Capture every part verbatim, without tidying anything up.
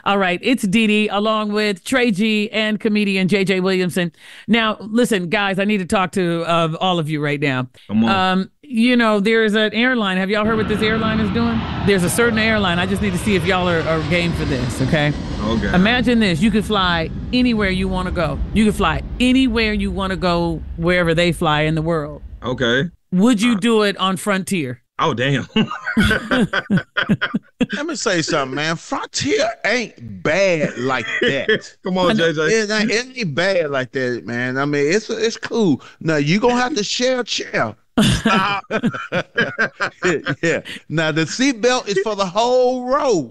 All right, it's Dee Dee along with Trey G and comedian J J Williamson. Now, listen, guys, I need to talk to uh, all of you right now. Come on. Um, you know, there's an airline. Have y'all heard what this airline is doing? There's a certain airline. I just need to see if y'all are, are game for this, okay? Okay. Imagine this. You can fly anywhere you want to go. You can fly anywhere you want to go, wherever they fly in the world. Okay. Would you do it on Frontier? Oh, damn. Let me say something, man. Frontier ain't bad like that. Come on, J J. It ain't, it ain't bad like that, man. I mean, it's it's cool. Now, you going to have to share a chair. yeah. Now, the seatbelt is for the whole row.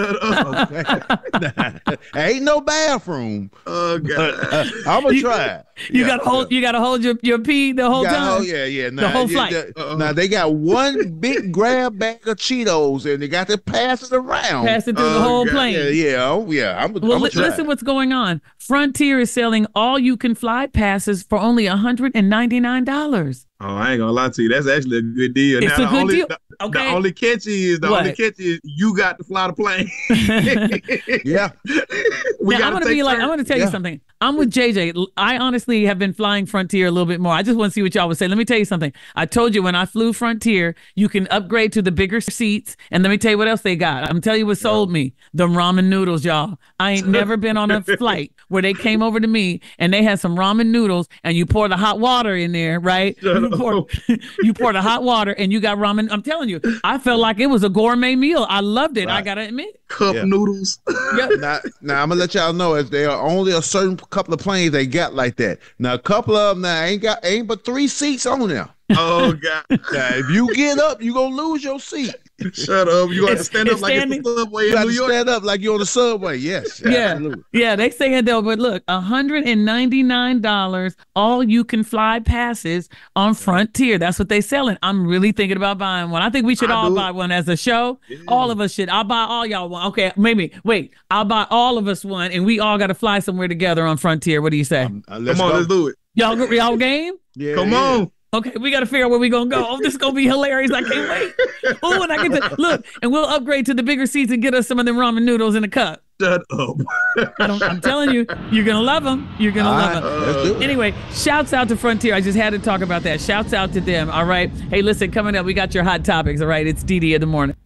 Okay. Ain't no bathroom. Oh, God. Uh, I'm going to try it. You yeah, gotta hold. Yeah. You gotta hold your, your pee the whole Yeah, time. oh, yeah, yeah. Now, the whole yeah, flight. the, uh-uh. Now they got one big grab bag of Cheetos, and they got to pass it around. Pass it through Oh, the whole God. plane. Yeah, yeah, oh, yeah. I'm, Well, I'm li- try listen, it. what's going on? Frontier is selling all-you-can-fly passes for only one hundred ninety-nine dollars. Oh, I ain't gonna lie to you. That's actually a good deal. It's now, a the good only, deal. The, Okay. the only catch is the What? only catch is you got to fly the plane. Yeah. we Now, I'm gotta gonna be take like, turns. I'm gonna tell Yeah. you something. I'm with J J. I honestly have been flying Frontier a little bit more. I just want to see what y'all would say. Let me tell you something. I told you when I flew Frontier, you can upgrade to the bigger seats. And let me tell you what else they got. I'm telling you what sold me. The ramen noodles, y'all. I ain't never been on a flight where they came over to me and they had some ramen noodles and you pour the hot water in there, right? Shut You pour, up. you pour the hot water and you got ramen. I'm telling you, I felt like it was a gourmet meal. I loved it. I Right. gotta admit. Cup Yeah. noodles. Yep. Now, now I'm gonna let y'all know is there are only a certain couple of planes they got like that. Now a couple of them now ain't got ain't but three seats on there. Oh, God. Now if you get up, you gonna lose your seat. Shut up. You got to It's- stand it's up like standing- it's the subway You in got New to York. stand up like you're on the subway. Yes. Yeah. Absolutely. Yeah, they say it though, but look, one hundred ninety-nine dollars all you can fly passes on Frontier. That's what they selling. I'm really thinking about buying one. I think we should I all do. buy one as a show. All of us should. I'll buy all y'all one. Okay, maybe. Wait, I'll buy all of us one and we all got to fly somewhere together on Frontier. What do you say? Um, uh, Come let's on, go. let's do it. y'all y'all game? Yeah, Come yeah. on. Okay, we got to figure out where we going to go. Oh, this is going to be hilarious. I can't wait. Oh, and I get to look, and we'll upgrade to the bigger seats and get us some of them ramen noodles in a cup. Shut up. I don't, I'm telling you, you're going to love them. You're going to All love right, them. let's do it. Anyway, shouts out to Frontier. I just had to talk about that. Shouts out to them. All right. Hey, listen, coming up, we got your hot topics. All right. It's Dee Dee in the morning.